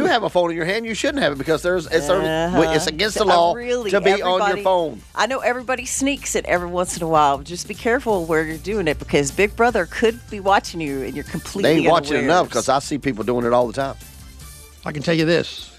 have a phone in your hand, you shouldn't have it because it's against the law to be on your phone. I know everybody sneaks it every once in a while. Just be careful where you're doing it because Big Brother could be watching you and you're completely They ain't watching unawares. enough because I see people doing it all the time. I can tell you this.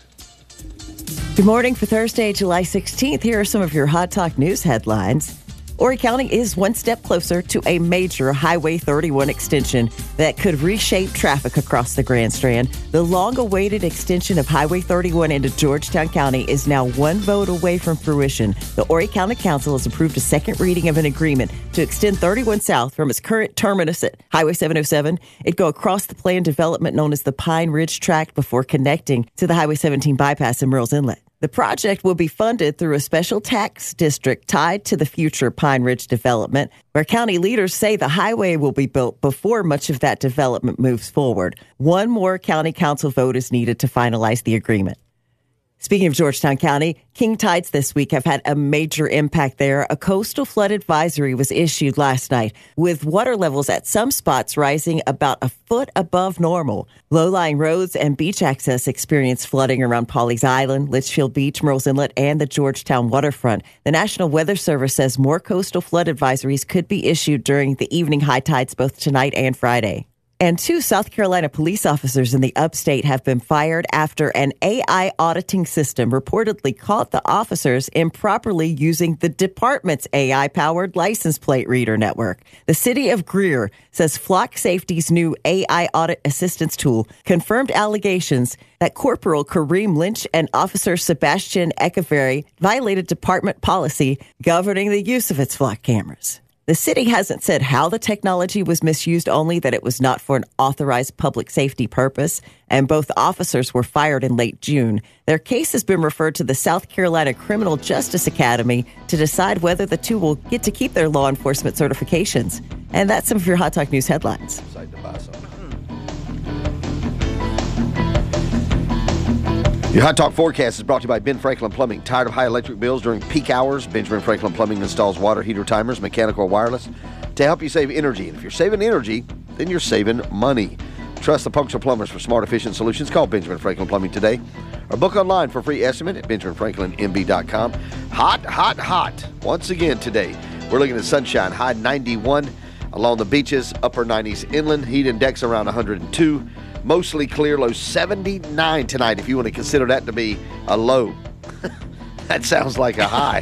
Good morning for Thursday, July 16th. Here are some of your Hot Talk News headlines. Horry County is one step closer to a major Highway 31 extension that could reshape traffic across the Grand Strand. The long-awaited extension of Highway 31 into Georgetown County is now one vote away from fruition. The Horry County Council has approved a second reading of an agreement to extend 31 south from its current terminus at Highway 707. It'd go across the planned development known as the Pine Ridge Tract before connecting to the Highway 17 bypass in Murrells Inlet. The project will be funded through a special tax district tied to the future Pine Ridge development, where county leaders say the highway will be built before much of that development moves forward. One more county council vote is needed to finalize the agreement. Speaking of Georgetown County, king tides this week have had a major impact there. A coastal flood advisory was issued last night, with water levels at some spots rising about a foot above normal. Low-lying roads and beach access experienced flooding around Pawleys Island, Litchfield Beach, Murrells Inlet, and the Georgetown waterfront. The National Weather Service says more coastal flood advisories could be issued during the evening high tides both tonight and Friday. And 2 South Carolina police officers in the upstate have been fired after an AI auditing system reportedly caught the officers improperly using the department's AI-powered license plate reader network. The city of Greer says Flock Safety's new AI audit assistance tool confirmed allegations that Corporal Kareem Lynch and Officer Sebastian Echeverry violated department policy governing the use of its Flock cameras. The city hasn't said how the technology was misused, only that it was not for an authorized public safety purpose, and both officers were fired in late June. Their case has been referred to the South Carolina Criminal Justice Academy to decide whether the two will get to keep their law enforcement certifications. And that's some of your Hot Talk News headlines. Your Hot Talk forecast is brought to you by Ben Franklin Plumbing. Tired of high electric bills during peak hours? Benjamin Franklin Plumbing installs water heater timers, mechanical or wireless, to help you save energy. And if you're saving energy, then you're saving money. Trust the punctual plumbers for smart, efficient solutions. Call Benjamin Franklin Plumbing today or book online for a free estimate at BenjaminFranklinMB.com. Hot, hot, hot. Once again today, we're looking at sunshine, high 91 along the beaches, upper 90s inland, heat index around 102. Mostly clear, low 79 tonight, if you want to consider that to be a low. That sounds like a high.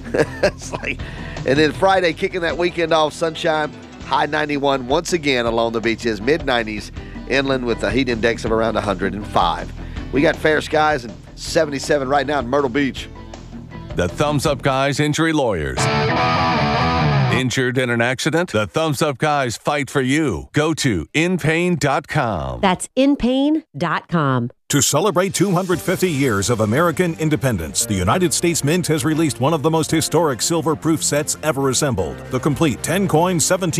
And then Friday, kicking that weekend off, sunshine, high 91 once again along the beaches, mid-90s inland with a heat index of around 105. We got fair skies and 77 right now in Myrtle Beach. The Thumbs Up Guys Injury Lawyers. Injured in an accident? The Thumbs Up Guys fight for you. Go to inpain.com. That's inpain.com. To celebrate 250 years of American independence, the United States Mint has released one of the most historic silver-proof sets ever assembled. The complete 10-coin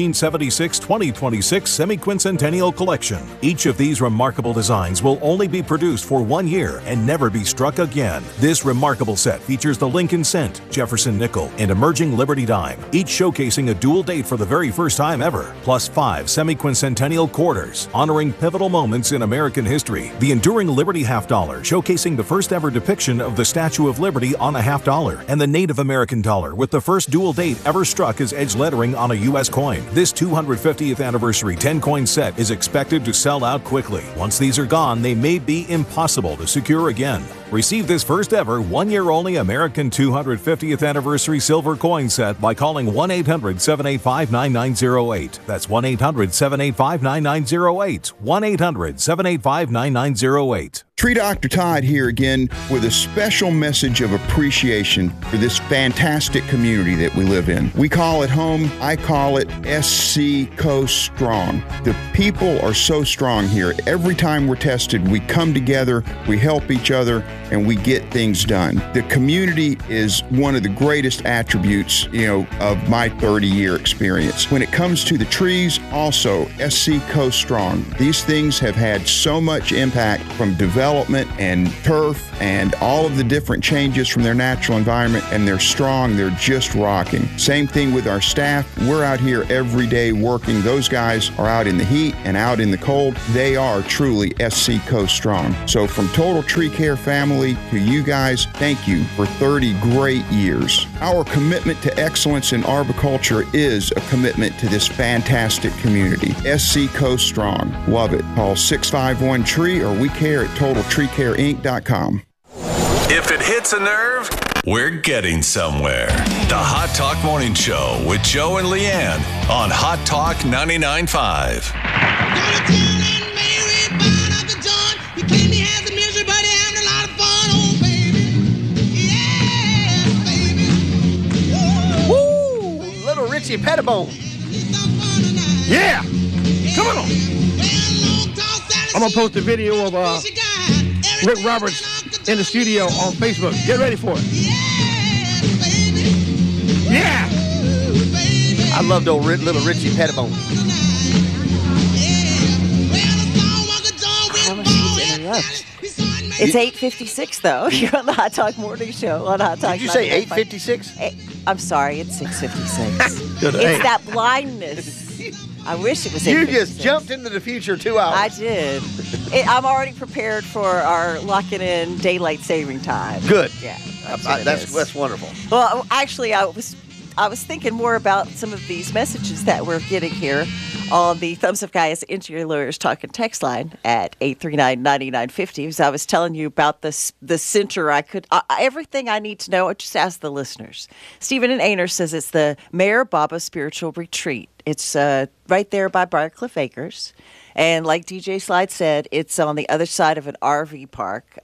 1776-2026 Semi-Quincentennial Collection. Each of these remarkable designs will only be produced for 1 year and never be struck again. This remarkable set features the Lincoln Cent, Jefferson Nickel, and Emerging Liberty Dime, each showcasing a dual date for the very first time ever, plus 5 Semi-Quincentennial Quarters, honoring pivotal moments in American history. The enduring Liberty half dollar, showcasing the first ever depiction of the Statue of Liberty on a half dollar, and the Native American dollar with the first dual date ever struck as edge lettering on a U.S. coin. This 250th anniversary 10-coin set is expected to sell out quickly. Once these are gone, they may be impossible to secure again. Receive this first ever 1 year only American 250th anniversary silver coin set by calling 1-800-785-9908. That's 1-800-785-9908. 1-800-785-9908. Tree Dr. Todd here again with a special message of appreciation for this fantastic community that we live in. We call it home. I call it SC Coast Strong. The people are so strong here. Every time we're tested, we come together, we help each other, and we get things done. The community is one of the greatest attributes, of my 30-year experience. When it comes to the trees, also SC Coast Strong. These things have had so much impact from development development and turf and all of the different changes from their natural environment, and they're strong. They're just rocking. Same thing with our staff. We're out here every day working. Those guys are out in the heat and out in the cold. They are truly SC Coast Strong. So from Total Tree Care family to you guys, thank you for 30 great years. Our commitment to excellence in arboriculture is a commitment to this fantastic community. SC Coast Strong. Love it. Call 651-TREE or we care at TotalTreeCareInc.com. If it hits a nerve, we're getting somewhere. The Hot Talk Morning Show with Joe and Leanne on Hot Talk 99.5. Woo! Little Richie Pettibone. Yeah! Come on! I'm going to post a video of Rick Roberts in the studio on Facebook. Get ready for it. Yeah! I loved old Little Richie Pettibone. It's 8:56 though. You're on the Hot Talk Morning Show on Hot Talk. Did you say 8:56? I'm sorry, it's 6:56. Good. It's Hey. that blindness. I wish it was 8:56. You just jumped into the future 2 hours. I did. I'm already prepared for our locking in daylight saving time. Good. Yeah. That's That's wonderful. Well, actually, I was thinking more about some of these messages that we're getting here on the Thumbs Up Guys Interior Lawyers Talking text line at 839-9950. As I was telling you about the center, everything I need to know, I just ask the listeners. Stephen and Ainer says it's the Mayor Baba Spiritual Retreat. It's right there by Briarcliff Acres. And like DJ Slide said, it's on the other side of an RV park.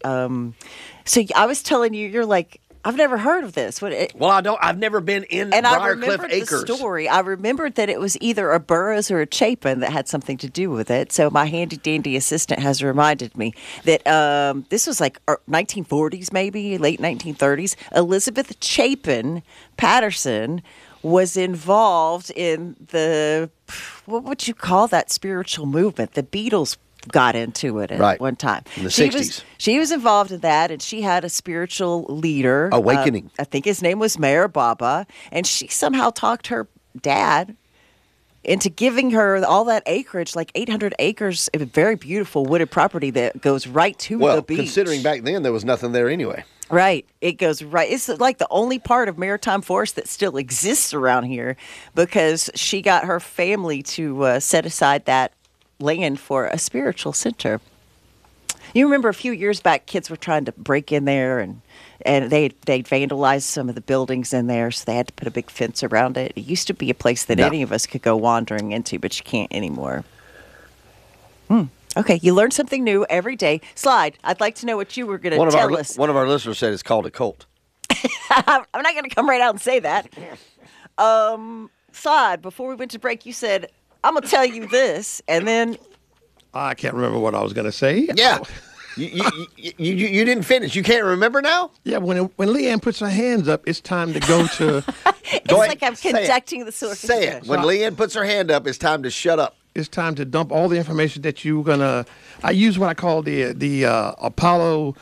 So I was telling you, you're like, I've never heard of this. I've never been in and I Briarcliff remembered Acres. the story. I remembered that it was either a Burroughs or a Chapin that had something to do with it. So my handy-dandy assistant has reminded me that this was like 1940s maybe, late 1930s. Elizabeth Chapin Patterson was involved in the, what would you call that spiritual movement? The Beatles got into it at one time. In the 60s. She was involved in that, and she had a spiritual leader. Awakening. I think his name was Mayor Baba, and she somehow talked her dad into giving her all that acreage, like 800 acres of a very beautiful wooded property that goes right to the beach. Well, considering back then there was nothing there anyway. Right. It goes right. It's like the only part of maritime forest that still exists around here because she got her family to set aside that land for a spiritual center. You remember a few years back, kids were trying to break in there and they vandalized some of the buildings in there, so they had to put a big fence around it. It used to be a place that any of us could go wandering into, but you can't anymore. Okay, you learn something new every day. Slide, I'd like to know what you were going to tell us. One of our listeners said it's called a cult. I'm not going to come right out and say that. Slide, before we went to break, you said, I'm going to tell you this, and then... I can't remember what I was going to say. Yeah. You didn't finish. You can't remember now? Yeah, when Leanne puts her hands up, it's time to go to... It's like I'm conducting the source. Say it. When Leanne puts her hand up, it's time to shut up. It's time to dump all the information that you're going to... I use what I call the Apollo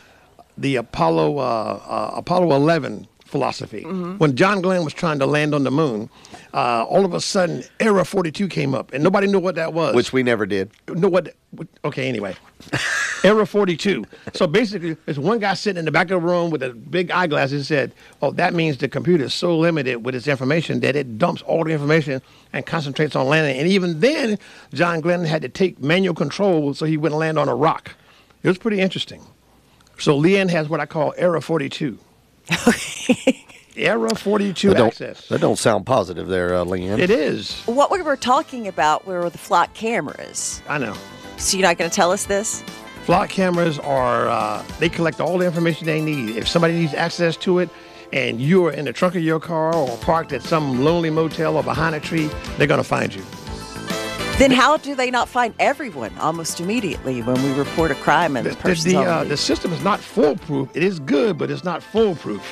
11 philosophy. Mm-hmm. When John Glenn was trying to land on the moon, all of a sudden, Era 42 came up, and nobody knew what that was. Which we never did. Okay, anyway. Era 42. So basically, there's one guy sitting in the back of the room with a big eyeglass and said, oh, that means the computer is so limited with its information that it dumps all the information and concentrates on landing. And even then, John Glenn had to take manual control so he wouldn't land on a rock. It was pretty interesting. So Leanne has what I call Era 42. Era 42 access. That don't sound positive there, Leanne. It is. What we were talking about were the flock cameras. I know. So you're not going to tell us this? Flock cameras are, they collect all the information they need. If somebody needs access to it and you're in the trunk of your car or parked at some lonely motel or behind a tree, they're going to find you. Then how do they not find everyone almost immediately when we report a crime and the person's on the system is not foolproof. It is good, but it's not foolproof.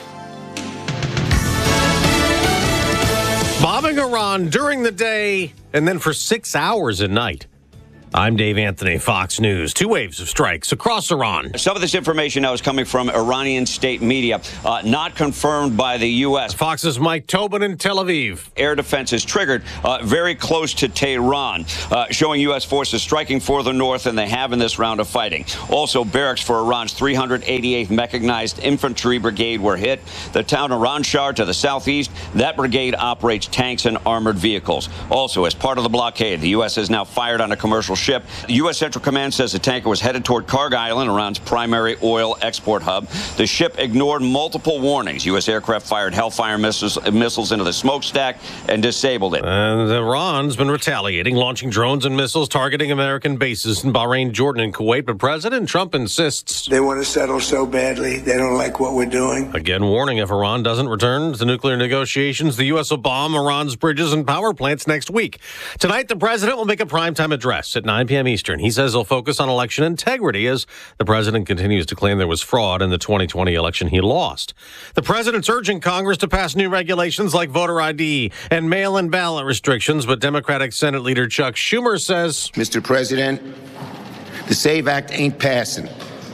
Bobbing around during the day and then for 6 hours at night. I'm Dave Anthony, Fox News. 2 waves of strikes across Iran. Some of this information now is coming from Iranian state media, not confirmed by the U.S. Fox's Mike Tobin in Tel Aviv. Air defense is triggered very close to Tehran, showing U.S. forces striking for the north, and they have in this round of fighting. Also, barracks for Iran's 388th Mechanized Infantry Brigade were hit. The town of Ranshar to the southeast, that brigade operates tanks and armored vehicles. Also, as part of the blockade, the U.S. has now fired on a commercial ship. The U.S. Central Command says the tanker was headed toward Karg Island, Iran's primary oil export hub. The ship ignored multiple warnings. U.S. aircraft fired Hellfire missiles into the smokestack and disabled it. And Iran's been retaliating, launching drones and missiles targeting American bases in Bahrain, Jordan, and Kuwait. But President Trump insists they want to settle so badly. They don't like what we're doing. Again, warning if Iran doesn't return to nuclear negotiations, the U.S. will bomb Iran's bridges and power plants next week. Tonight, the president will make a primetime address at 9 p.m. Eastern. He says he'll focus on election integrity as the president continues to claim there was fraud in the 2020 election he lost. The president's urging Congress to pass new regulations like voter ID and mail-in ballot restrictions, but Democratic Senate Leader Chuck Schumer says, Mr. President, the SAVE Act ain't passing.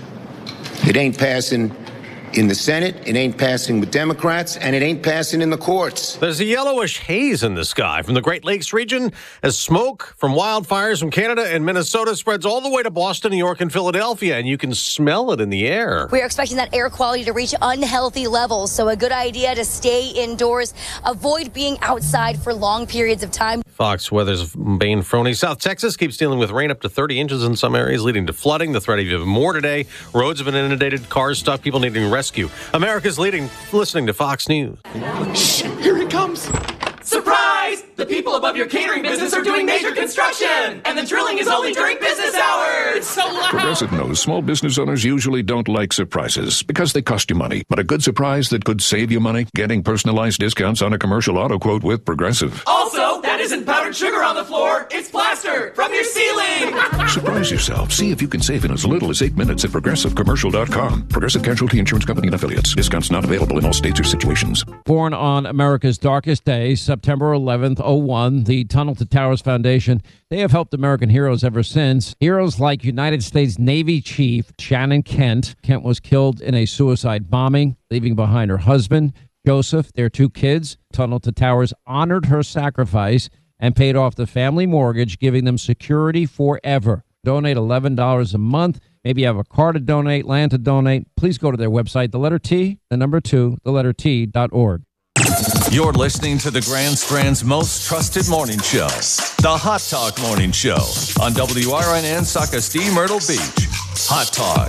It ain't passing in the Senate, it ain't passing with Democrats, and it ain't passing in the courts. There's a yellowish haze in the sky from the Great Lakes region as smoke from wildfires from Canada and Minnesota spreads all the way to Boston, New York, and Philadelphia, and you can smell it in the air. We are expecting that air quality to reach unhealthy levels, so a good idea to stay indoors, avoid being outside for long periods of time. Fox Weather's Bane Froney. South Texas keeps dealing with rain up to 30 inches in some areas, leading to flooding. The threat of even more today. Roads have been inundated, cars stuck, people needing rescue. America's leading, listening to Fox News. Shh, here it comes. Surprise! The people above your catering business are doing major construction, and the drilling is only during business hours. So loud. Progressive knows small business owners usually don't like surprises because they cost you money. But a good surprise that could save you money? Getting personalized discounts on a commercial auto quote with Progressive. Also, that isn't powdered sugar on the floor. It's plaster from your ceiling. Surprise yourself. See if you can save in as little as 8 minutes at ProgressiveCommercial.com. Progressive Casualty Insurance Company and Affiliates. Discounts not available in all states or situations. Born on America's darkest day, September 11th, 01, the Tunnel to Towers Foundation, they have helped American heroes ever since. Heroes like United States Navy Chief Shannon Kent. Kent was killed in a suicide bombing, leaving behind her husband, Joseph, their 2 kids. Tunnel to Towers honored her sacrifice and paid off the family mortgage, giving them security forever. Donate $11 a month. Maybe you have a car to donate, land to donate. Please go to their website, the letter T, the number 2, the letter T.org. You're listening to the Grand Strand's most trusted morning show, the Hot Talk Morning Show on WRNN Socastee, Myrtle Beach. Hot Talk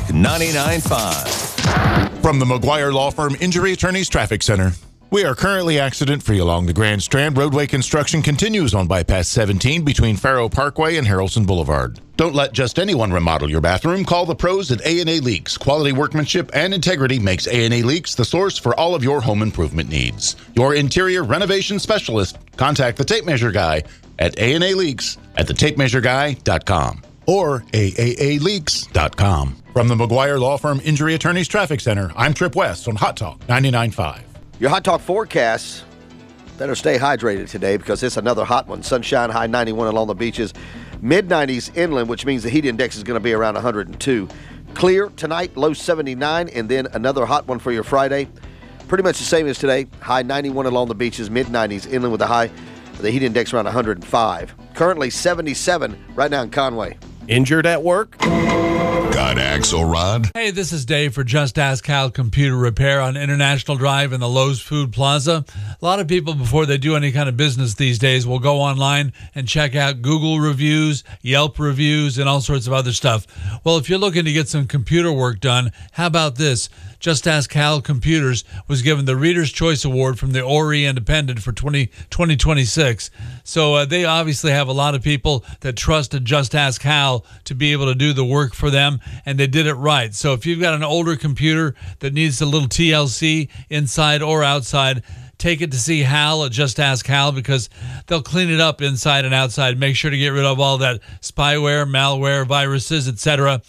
99.5. From the McGuire Law Firm Injury Attorneys Traffic Center. We are currently accident-free along the Grand Strand. Roadway construction continues on Bypass 17 between Faro Parkway and Harrelson Boulevard. Don't let just anyone remodel your bathroom. Call the pros at A&A Leaks. Quality workmanship and integrity makes A&A Leaks the source for all of your home improvement needs. Your interior renovation specialist. Contact the Tape Measure Guy at A&A Leaks at thetapemaasureguy.com or AAAleaks.com. From the McGuire Law Firm Injury Attorneys Traffic Center, I'm Trip West on Hot Talk 99.5. Your Hot Talk forecast. Better stay hydrated today because it's another hot one. Sunshine, high 91 along the beaches. Mid-90s inland, which means the heat index is going to be around 102. Clear tonight, low 79, and then another hot one for your Friday. Pretty much the same as today. High 91 along the beaches, mid-90s inland with the heat index around 105. Currently 77 right now in Conway. Injured at work? Got Axelrod? Hey, this is Dave for Just Ask Hal Computer Repair on International Drive in the Lowe's Food Plaza. A lot of people, before they do any kind of business these days, will go online and check out Google reviews, Yelp reviews, and all sorts of other stuff. Well, if you're looking to get some computer work done, how about this? Just Ask Hal Computers was given the Reader's Choice Award from the Ori Independent for 2026. So they obviously have a lot of people that trusted Just Ask Hal to be able to do the work for them, and they did it right. So if you've got an older computer that needs a little TLC inside or outside, take it to see Hal at Just Ask Hal because they'll clean it up inside and outside. Make sure to get rid of all that spyware, malware, viruses, etc.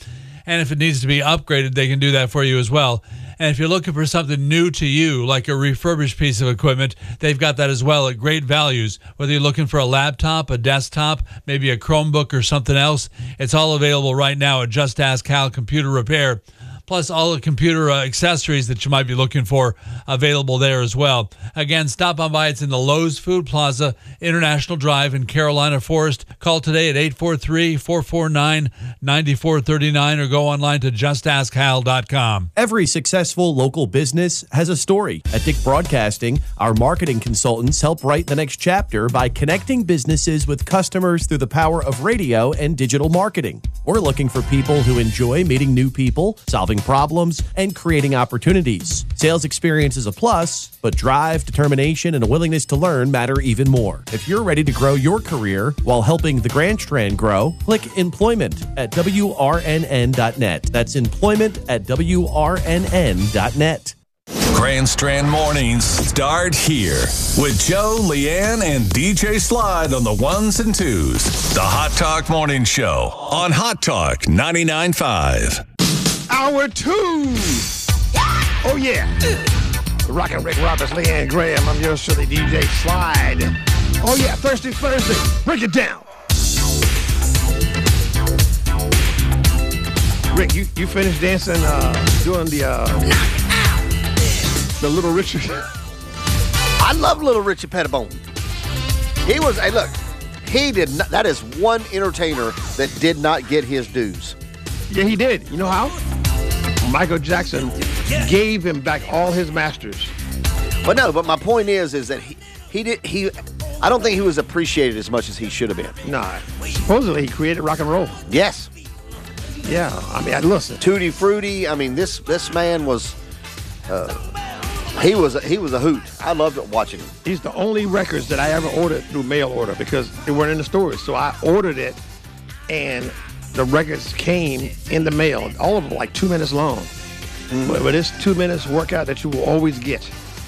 And if it needs to be upgraded, they can do that for you as well. And if you're looking for something new to you, like a refurbished piece of equipment, they've got that as well at great values. Whether you're looking for a laptop, a desktop, maybe a Chromebook or something else, it's all available right now at Just Ask Cal Computer Repair. Plus all the computer accessories that you might be looking for available there as well. Again, stop on by. It's in the Lowe's Food Plaza, International Drive in Carolina Forest. Call today at 843-449-9439 or go online to justaskhal.com. Every successful local business has a story. At Dick Broadcasting, our marketing consultants help write the next chapter by connecting businesses with customers through the power of radio and digital marketing. We're looking for people who enjoy meeting new people, solving problems, and creating opportunities. Sales experience is a plus, but drive, determination, and a willingness to learn matter even more. If you're ready to grow your career while helping the Grand Strand grow, click employment at WRNN.net. That's employment at WRNN.net. Grand Strand Mornings start here with Joe, Leanne, and DJ Slide on the ones and twos. The Hot Talk Morning Show on Hot Talk 99.5. Hour 2. Oh, yeah. Rockin' Rick Roberts, Leanne Graham. I'm yours truly, DJ Slide. Oh, yeah. Thursday. Break it down. Rick, you finished dancing, doing the Little Richard. I love Little Richard Pettibone. He was, hey, look, he did not, that is one entertainer that did not get his dues. Yeah, he did. You know how? Michael Jackson gave him back all his masters. But my point is that he I don't think he was appreciated as much as he should have been. Nah. Supposedly he created rock and roll. Yes. Yeah. I mean, listen. Tutti Frutti. I mean, this man was he was a hoot. I loved watching him. He's the only records that I ever ordered through mail order because they weren't in the stores. So I ordered it and the records came in the mail. All of them like 2 minutes long. But it's 2 minutes workout that you will always get.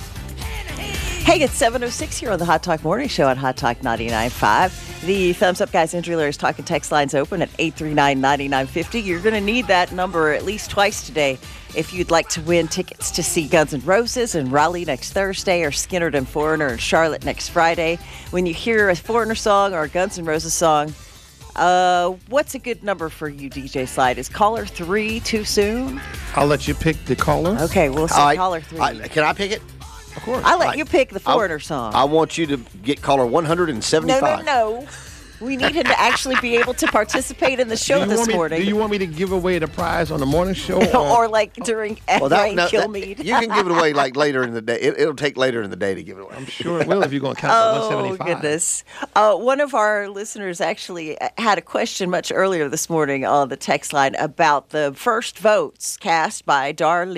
Hey, it's 7:06 here on the Hot Talk Morning Show on Hot Talk 99.5. The Thumbs Up Guys Injury Lawyers Talking text lines open at 839-9950. You're going to need that number at least twice today if you'd like to win tickets to see Guns N' Roses in Raleigh next Thursday or Skynyrd and Foreigner in Charlotte next Friday. When you hear a Foreigner song or a Guns N' Roses song, what's a good number for you, DJ Slide? Is caller 3 too soon? I'll let you pick the caller. Okay, we'll say caller 3. Can I pick it? Of course. I'll let you pick the Foreigner song. I want you to get caller 175. No. We need him to actually be able to participate in the show this morning. Do you want me to give away the prize on the morning show? Or like during Kilmeade? You can give it away like later in the day. It'll take later in the day to give it away. I'm sure it will if you're going to count to 175. Oh, goodness. One of our listeners actually had a question much earlier this morning on the text line about the first votes cast by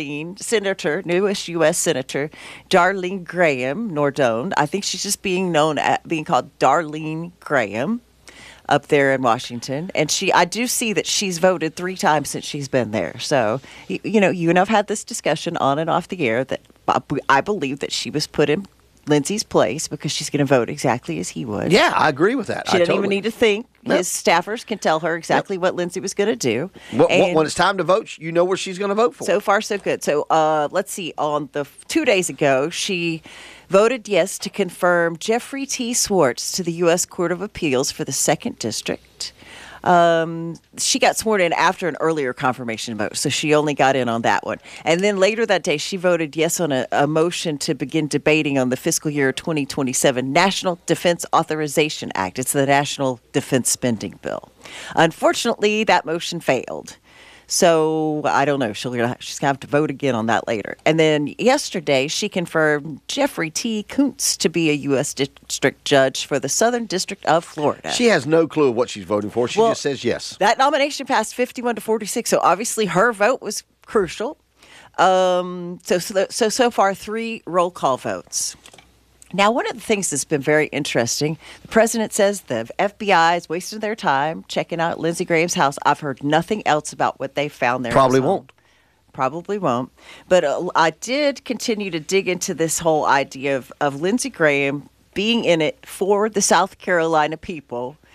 newest U.S. Senator Darlene Graham Nordone. I think she's just being called Darlene Graham up there in Washington. And I do see that she's voted 3 times since she's been there. So, you and I've had this discussion on and off the air that I believe that she was put in Lindsey's place because she's going to vote exactly as he would. Yeah, I agree with that. She didn't even need to think. Yep. His staffers can tell her exactly what Lindsey was going to do. When it's time to vote, you know where she's going to vote for. So far, so good. So let's see. On the 2 days ago, she voted yes to confirm Jeffrey T. Swartz to the U.S. Court of Appeals for the 2nd District. She got sworn in after an earlier confirmation vote, so she only got in on that one. And then later that day, she voted yes on a motion to begin debating on the fiscal year 2027 National Defense Authorization Act. It's the National Defense Spending Bill. Unfortunately, that motion failed. So I don't know. She's going to have to vote again on that later. And then yesterday, she confirmed Jeffrey T. Kuntz to be a U.S. District Judge for the Southern District of Florida. She has no clue what she's voting for. She just says yes. That nomination passed 51-46, so obviously her vote was crucial. So far, 3 roll call votes. Now, one of the things that's been very interesting, the president says the FBI is wasting their time checking out Lindsey Graham's house. I've heard nothing else about what they found there. Probably won't. But I did continue to dig into this whole idea of Lindsey Graham being in it for the South Carolina people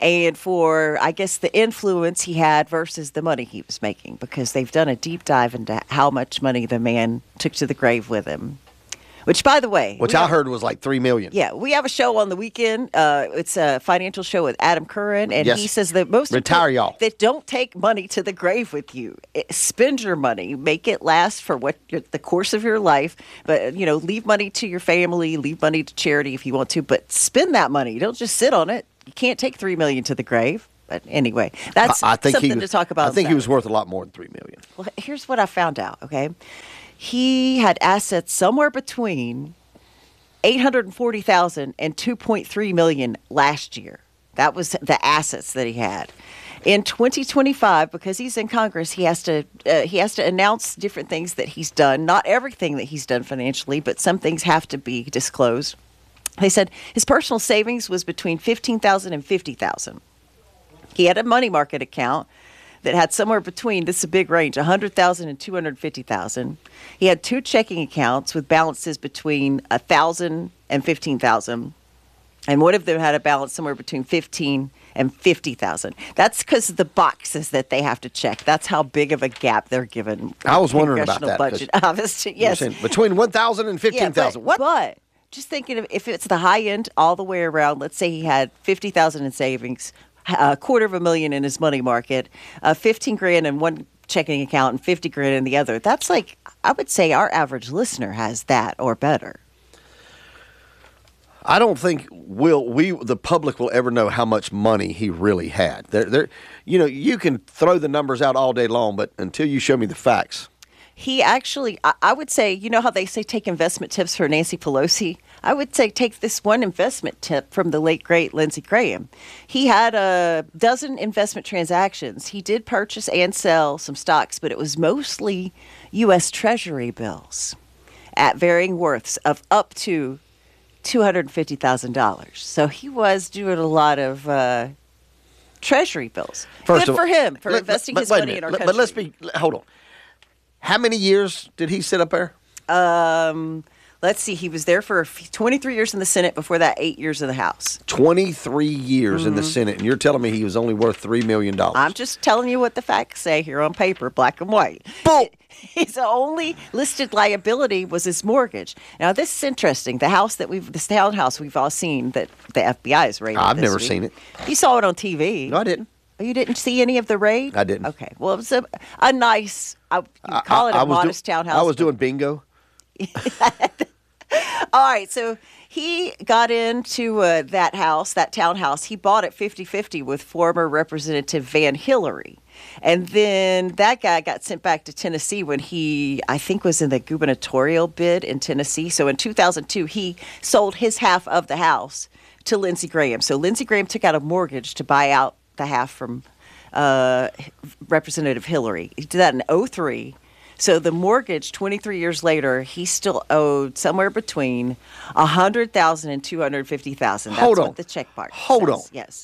and for, I guess, the influence he had versus the money he was making, because they've done a deep dive into how much money the man took to the grave with him. Which, by the way... Which I heard was like $3 million. Yeah, we have a show on the weekend. It's a financial show with Adam Curran, and he says that most retire y'all. That don't take money to the grave with you. Spend your money, make it last for the course of your life. But leave money to your family, leave money to charity if you want to, but spend that money. Don't just sit on it. You can't take $3 million to the grave. But anyway, that's something to talk about. I think he was worth a lot more than $3 million. Well, here's what I found out. Okay. He had assets somewhere between $840,000 and $2.3 million last year. That was the assets that he had. In 2025, because he's in Congress, he has to announce different things that he's done. Not everything that he's done financially, but some things have to be disclosed. They said his personal savings was between $15,000 and $50,000. He had a money market account that had somewhere between, this is a big range, $100,000 and $250,000. He had 2 checking accounts with balances between $1,000 and $15,000, and one of them had a balance somewhere between $15,000 and $50,000. That's because of the boxes that they have to check. That's how big of a gap they're given. I was wondering about that. Budget office. Yes, between $1,000 and $15,000. Yeah, but just thinking of if it's the high end all the way around. Let's say he had $50,000 in savings. $250,000 in his money market, $15,000 in one checking account, and $50,000 in the other. That's like, I would say our average listener has that or better. I don't think the public will ever know how much money he really had. You can throw the numbers out all day long, but until you show me the facts. He actually, I would say, how they say take investment tips for Nancy Pelosi? I would say take this one investment tip from the late, great Lindsey Graham. He had a dozen investment transactions. He did purchase and sell some stocks, but it was mostly U.S. Treasury bills at varying worths of up to $250,000. So he was doing a lot of Treasury bills. Good for him for investing his money in our country. But hold on. How many years did he sit up there? Let's see. He was there for 23 years in the Senate. Before that, 8 years in the House. 23 years in the Senate, and you're telling me he was only worth $3 million. I'm just telling you what the facts say here on paper, black and white. His only listed liability was his mortgage. Now, this is interesting. This townhouse we've all seen that the FBI is raided. I've never seen it. You saw it on TV. No, I didn't. You didn't see any of the raid? I didn't. Okay. Well, it was a nice, you call it a modest townhouse. I was doing bingo. All right, so he got into that townhouse. He bought it 50-50 with former Representative Van Hillary. And then that guy got sent back to Tennessee when he, I think, was in the gubernatorial bid in Tennessee. So in 2002, he sold his half of the house to Lindsey Graham. So Lindsey Graham took out a mortgage to buy out the half from Representative Hillary. He did that in 2003. So the mortgage, 23 years later, he still owed somewhere between $100,000 and $250,000. That's what the check box says. Hold on. Yes.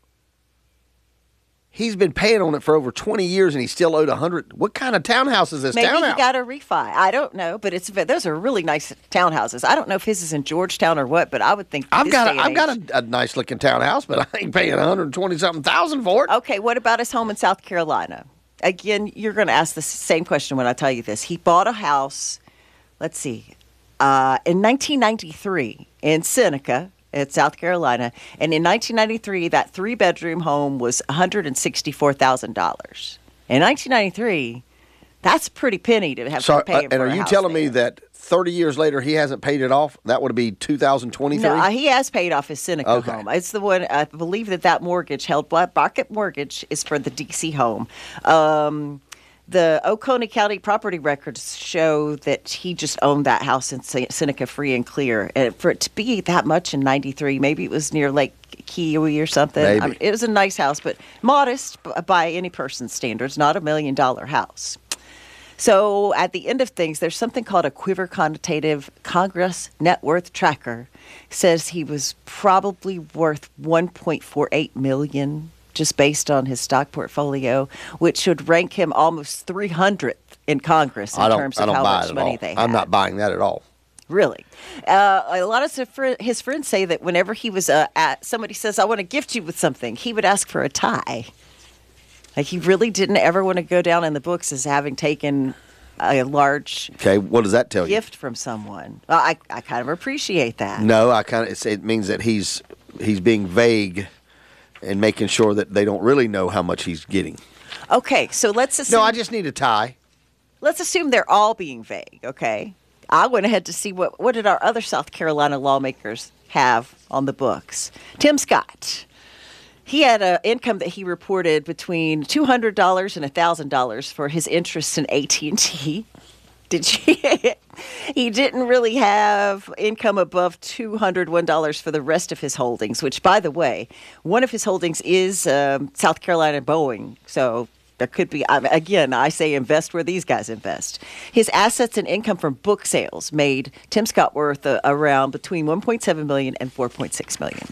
He's been paying on it for over 20 years, and he still owed $100,000. What kind of townhouse is this? Maybe townhouse? He got a refi. I don't know, but those are really nice townhouses. I don't know if his is in Georgetown or what, but I would think I've got a nice looking townhouse, but I ain't paying $120,000 for it. Okay, what about his home in South Carolina? Again, you're going to ask the same question when I tell you this. He bought a house, let's see, in 1993 in Seneca, in South Carolina. And in 1993, that 3-bedroom home was $164,000. In 1993, that's a pretty penny to have to pay him for a house. And are you telling me that 30 years later he hasn't paid it off? That would be 2023? No, he has paid off his Seneca home. It's the one, I believe that mortgage market mortgage is for the D.C. home. The Oconee County property records show that he just owned that house in Seneca free and clear. And for it to be that much in 93, maybe it was near Lake Kiwi or something. Maybe. I mean, it was a nice house, but modest by any person's standards, not $1 million house. So at the end of things, there's something called a Quiver Quantitative Congress Net Worth Tracker. It says he was probably worth $1.48 million just based on his stock portfolio, which would rank him almost 300th in Congress in terms of how much money they have. I'm not buying that at all. Really. A lot of his friends say that whenever he was somebody says, I want to gift you with something, he would ask for a tie. Like, he really didn't ever want to go down in the books as having taken a large what does that tell you? Gift from someone. I kind of appreciate that. No, it means that he's being vague and making sure that they don't really know how much he's getting. Okay, so let's assume. No, I just need a tie. Let's assume they're all being vague, okay? I went ahead to see what did our other South Carolina lawmakers have on the books. Tim Scott. He had an income that he reported between $200 and $1,000 for his interests in AT&T. He didn't really have income above $201 for the rest of his holdings, which, by the way, one of his holdings is South Carolina Boeing. So there could be, again, I say invest where these guys invest. His assets and income from book sales made Tim Scott worth around between $1.7 million and $4.6 million.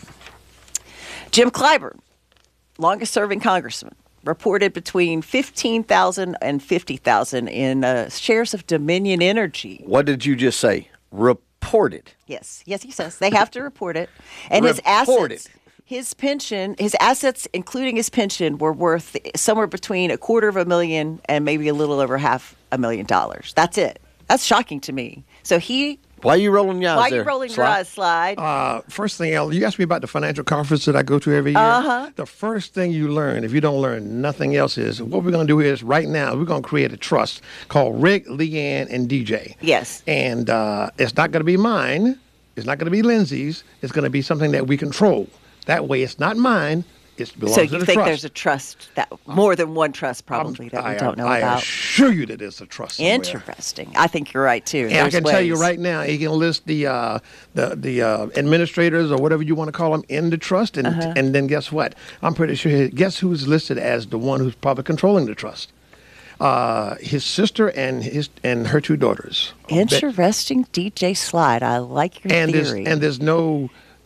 Jim Clyburn, longest-serving congressman, reported between $15,000 and $50,000 in shares of Dominion Energy. What did you just say? Reported. Yes, he says they have to report it. And his assets, his pension, his assets, including his pension, were worth somewhere between $250,000 and maybe a little over $500,000. That's it. That's shocking to me. So why are you rolling your eyes Why are there, you rolling your eyes, Slide? First thing, you asked me about the financial conference that I go to every year. Uh-huh. The first thing you learn, if you don't learn nothing else, is what we're going to do is right now, we're going to create a trust called Rick, Leanne, and DJ. Yes. And it's not going to be mine. It's not going to be Lindsay's. It's going to be something that we control. That way, it's not mine. It belongs so to the you think trust. there's a trust, that more than one trust probably that we don't know about? I assure you that there's a trust somewhere. Interesting. I think you're right, too. And I can tell you right now, you can list the administrators or whatever you want to call them in the trust, and then guess what? I'm pretty sure, guess who's listed as the one who's probably controlling the trust? His sister and her two daughters. Interesting, DJ Slide. I like your theory. There's no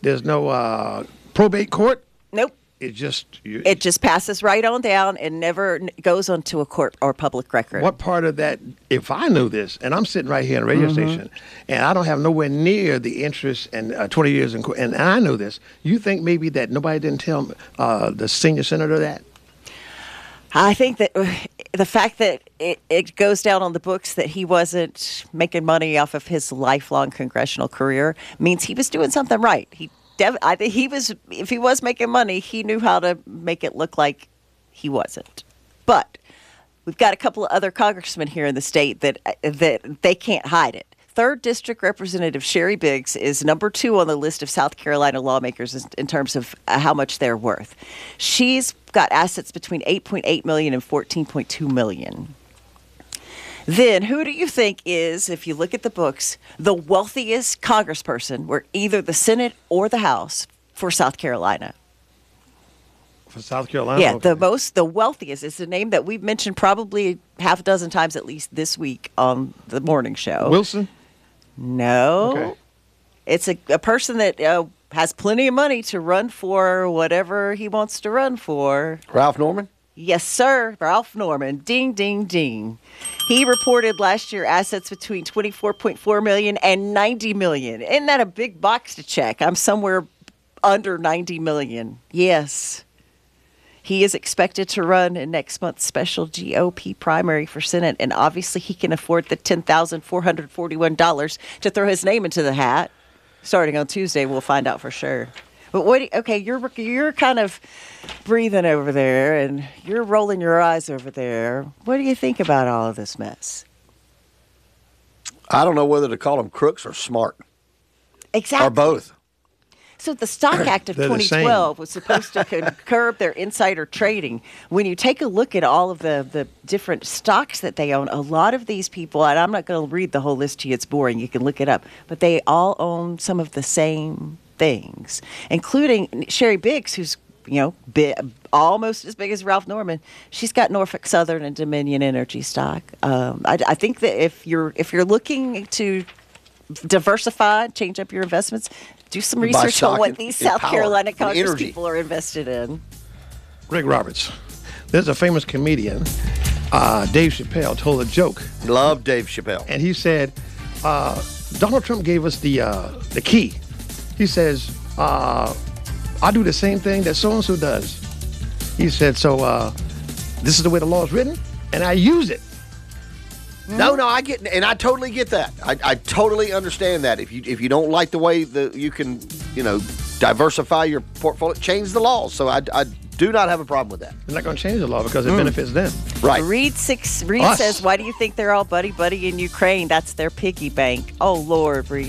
probate court. Nope. It just passes right on down and never goes onto a court or public record. What part of that, if I knew this, and I'm sitting right here in a radio station, and I don't have nowhere near the interest and 20 years in court, and I know this, you think maybe that nobody didn't tell the senior senator that? I think that the fact that it goes down on the books that he wasn't making money off of his lifelong congressional career means he was doing something right. I think if he was making money, he knew how to make it look like he wasn't. But we've got a couple of other congressmen here in the state that they can't hide it. 3rd District Representative Sherry Biggs is number 2 on the list of South Carolina lawmakers in terms of how much they're worth. She's got assets between $8.8 million and $14.2 million. Then, who do you think is, if you look at the books, the wealthiest congressperson, or either the Senate or the House for South Carolina? For South Carolina? Yeah, okay. the wealthiest is a name that we've mentioned probably half a dozen times at least this week on the morning show. Wilson? No. Okay. It's a person that has plenty of money to run for whatever he wants to run for. Ralph Norman? Yes, sir. Ralph Norman. Ding, ding, ding. He reported last year assets between $24.4 million and $90 million. Isn't that a big box to check? I'm somewhere under $90 million. Yes. He is expected to run in next month's special GOP primary for Senate, and obviously he can afford the $10,441 to throw his name into the hat. Starting on Tuesday, we'll find out for sure. But you're kind of breathing over there, and you're rolling your eyes over there. What do you think about all of this mess? I don't know whether to call them crooks or smart. Exactly. Or both. So the Stock Act of 2012 was supposed to curb their insider trading. When you take a look at all of the different stocks that they own, a lot of these people, and I'm not going to read the whole list to you, it's boring, you can look it up, but they all own some of the same things, including Sherry Biggs, who's almost as big as Ralph Norman. She's got Norfolk Southern and Dominion Energy stock. I think that if you're looking to diversify, change up your investments, do some research on what these South Carolina Congress people are invested in. Rick Roberts. There's a famous comedian, Dave Chappelle, told a joke. Love Dave Chappelle. And he said, Donald Trump gave us the key. He says, I do the same thing that so-and-so does. He said, so this is the way the law is written, and I use it. No, I get, and I totally get that. I totally understand that. If you don't like the way you can, diversify your portfolio, change the laws. So I do not have a problem with that. They're not going to change the law because it benefits them. Right. Reed says, why do you think they're all buddy-buddy in Ukraine? That's their piggy bank. Oh, Lord, Reed.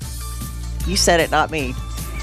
You said it, not me.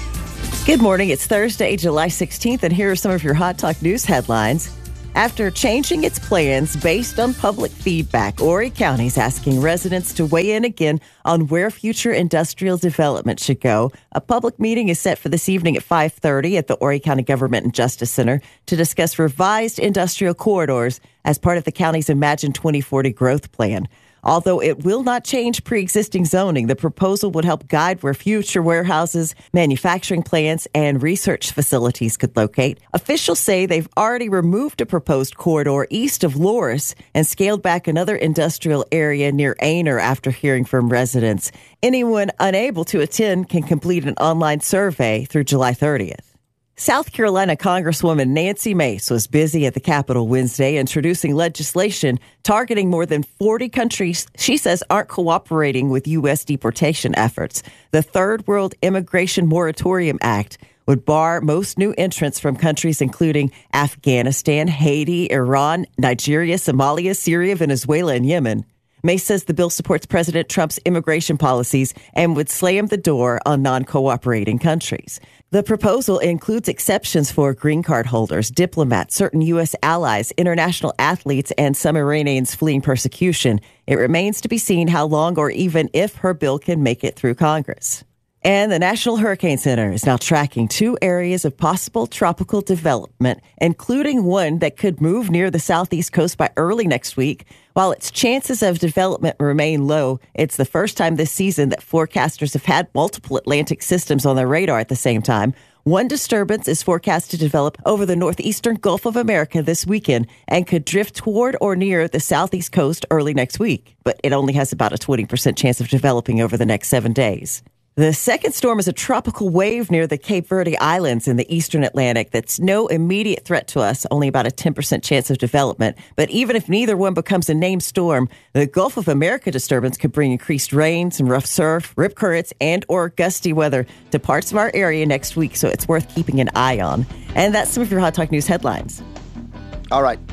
Good morning. It's Thursday, July 16th, and here are some of your Hot Talk News headlines. After changing its plans based on public feedback, Horry County is asking residents to weigh in again on where future industrial development should go. A public meeting is set for this evening at 5:30 at the Horry County Government and Justice Center to discuss revised industrial corridors as part of the county's Imagine 2040 growth plan. Although it will not change pre-existing zoning, the proposal would help guide where future warehouses, manufacturing plants, and research facilities could locate. Officials say they've already removed a proposed corridor east of Loris and scaled back another industrial area near Aner after hearing from residents. Anyone unable to attend can complete an online survey through July 30th. South Carolina Congresswoman Nancy Mace was busy at the Capitol Wednesday introducing legislation targeting more than 40 countries she says aren't cooperating with U.S. deportation efforts. The Third World Immigration Moratorium Act would bar most new entrants from countries including Afghanistan, Haiti, Iran, Nigeria, Somalia, Syria, Venezuela, and Yemen. Mace says the bill supports President Trump's immigration policies and would slam the door on non-cooperating countries. The proposal includes exceptions for green card holders, diplomats, certain U.S. allies, international athletes, and some Iranians fleeing persecution. It remains to be seen how long or even if her bill can make it through Congress. And the National Hurricane Center is now tracking 2 areas of possible tropical development, including one that could move near the southeast coast by early next week. While its chances of development remain low, it's the first time this season that forecasters have had multiple Atlantic systems on their radar at the same time. One disturbance is forecast to develop over the northeastern Gulf of America this weekend and could drift toward or near the southeast coast early next week. But it only has about a 20% chance of developing over the next 7 days. The second storm is a tropical wave near the Cape Verde Islands in the eastern Atlantic that's no immediate threat to us, only about a 10% chance of development. But even if neither one becomes a named storm, the Gulf of America disturbance could bring increased rain, some rough surf, rip currents, and or gusty weather to parts of our area next week, so it's worth keeping an eye on. And that's some of your Hot Talk News headlines. All right.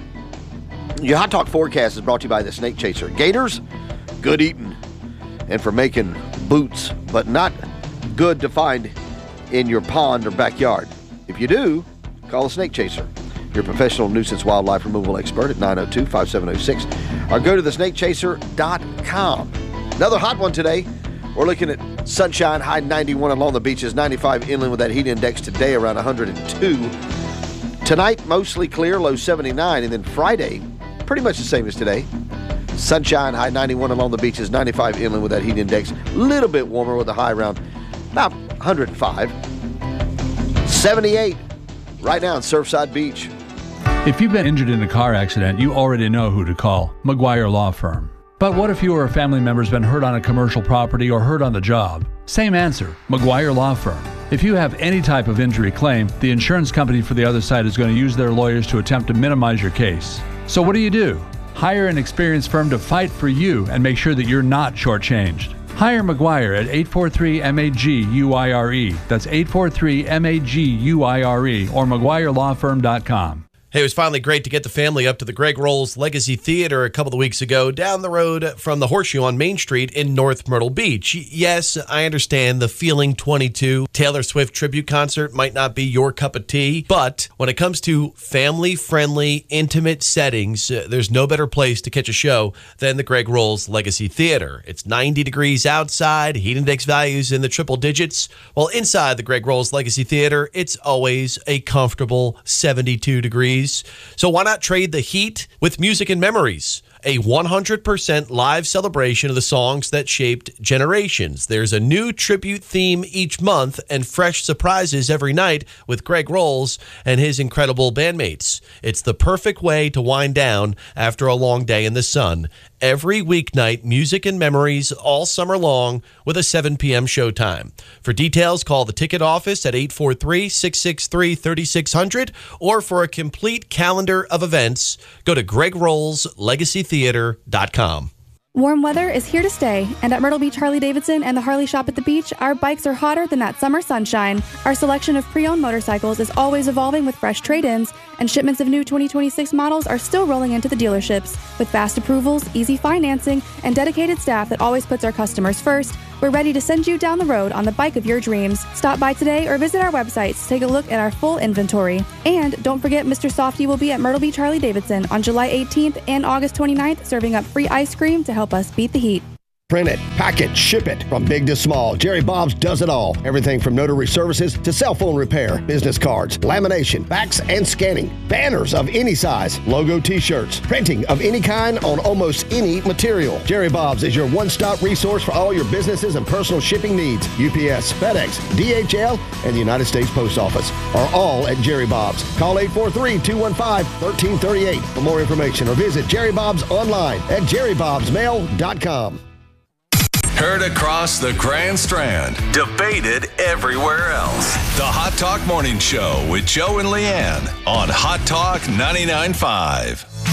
Your Hot Talk forecast is brought to you by the Snake Chaser. Gators, good eating. And for making boots, but not good to find in your pond or backyard. If you do, call the Snake Chaser, your professional nuisance wildlife removal expert at 902-5706, or go to thesnakechaser.com. Another hot one today. We're looking at sunshine, high 91 along the beaches, 95 inland with that heat index today around 102. Tonight, mostly clear, low 79, and then Friday, pretty much the same as today. Sunshine, high 91 along the beaches, 95 inland with that heat index. A little bit warmer with a high around about 105. 78 right now in Surfside Beach. If you've been injured in a car accident, you already know who to call. McGuire Law Firm. But what if you or a family member's been hurt on a commercial property or hurt on the job? Same answer, McGuire Law Firm. If you have any type of injury claim, the insurance company for the other side is going to use their lawyers to attempt to minimize your case. So what do? Hire an experienced firm to fight for you and make sure that you're not shortchanged. Hire McGuire at 843-MAG-UIRE. That's 843-MAG-UIRE or McGuireLawFirm.com. Hey, it was finally great to get the family up to the Greg Rolls Legacy Theater a couple of weeks ago down the road from the Horseshoe on Main Street in North Myrtle Beach. Yes, I understand the Feeling 22 Taylor Swift tribute concert might not be your cup of tea, but when it comes to family-friendly, intimate settings, there's no better place to catch a show than the Greg Rolls Legacy Theater. It's 90 degrees outside, heat index values in the triple digits, while inside the Greg Rolls Legacy Theater, it's always a comfortable 72 degrees. So why not trade the heat with music and memories? A 100% live celebration of the songs that shaped generations. There's a new tribute theme each month and fresh surprises every night with Greg Rolls and his incredible bandmates. It's the perfect way to wind down after a long day in the sun every weeknight, music and memories all summer long with a 7 p.m. showtime. For details, call the ticket office at 843-663-3600, or for a complete calendar of events, go to GregRollsLegacyTheater.com. Warm weather is here to stay, and at Myrtle Beach Harley-Davidson and the Harley Shop at the beach, our bikes are hotter than that summer sunshine. Our selection of pre-owned motorcycles is always evolving with fresh trade-ins, and shipments of new 2026 models are still rolling into the dealerships. With fast approvals, easy financing, and dedicated staff that always puts our customers first, we're ready to send you down the road on the bike of your dreams. Stop by today or visit our website to take a look at our full inventory. And don't forget, Mr. Softy will be at Myrtle Beach Harley-Davidson on July 18th and August 29th, serving up free ice cream to help us beat the heat. Print it, pack it, ship it. From big to small, Jerry Bob's does it all. Everything from notary services to cell phone repair, business cards, lamination, fax and scanning, banners of any size, logo t-shirts, printing of any kind on almost any material. Jerry Bob's is your one-stop resource for all your businesses and personal shipping needs. UPS, FedEx, DHL, and the United States Post Office are all at Jerry Bob's. Call 843-215-1338 for more information, or visit Jerry Bob's online at jerrybobsmail.com. Heard across the Grand Strand, debated everywhere else. The Hot Talk Morning Show with Joe and Leanne on Hot Talk 99.5.